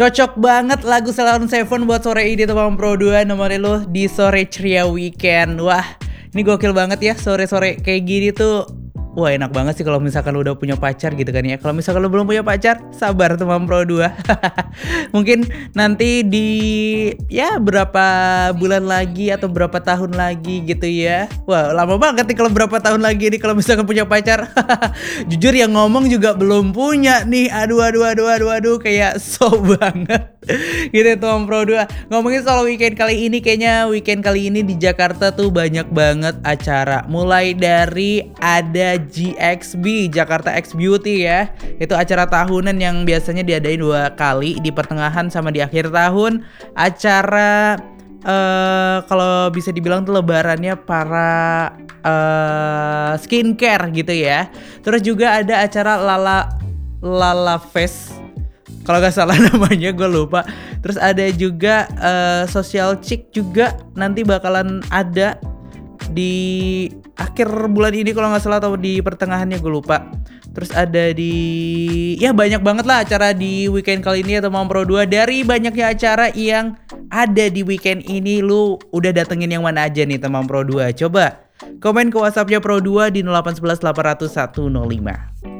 Cocok banget lagu Salon Seven buat sore ini teman Pro 2, nemenin lo di sore ceria weekend. Wah, ini gokil banget ya sore-sore kayak gini tuh. Wah, enak banget sih kalau misalkan lo udah punya pacar gitu kan ya. Kalau misalkan lo belum punya pacar, sabar teman Pro 2. Mungkin nanti di berapa bulan lagi atau berapa tahun lagi gitu ya. Wah, lama banget nih kalau berapa tahun lagi nih kalau misalkan punya pacar. Jujur yang ngomong juga belum punya nih. Aduh, kayak so banget. Gitu teman Pro 2. Ngomongin soal weekend kali ini, kayaknya weekend kali ini di Jakarta tuh banyak banget acara. Mulai dari ada GXB, Jakarta X Beauty ya. Itu acara tahunan yang biasanya diadain 2 kali, di pertengahan sama di akhir tahun. Acara kalau bisa dibilang tuh lebarannya para skincare gitu ya. Terus juga ada acara Lala Fest, kalau gak salah namanya, gue lupa. Terus ada juga Social Chick juga nanti bakalan ada di akhir bulan ini kalau gak salah, atau di pertengahannya, gue lupa. Terus ada banyak banget lah acara di weekend kali ini ya teman Pro 2. Dari banyaknya acara yang ada di weekend ini, lu udah datengin yang mana aja nih teman Pro 2? Coba komen ke WhatsAppnya Pro 2 di 0811 800 105.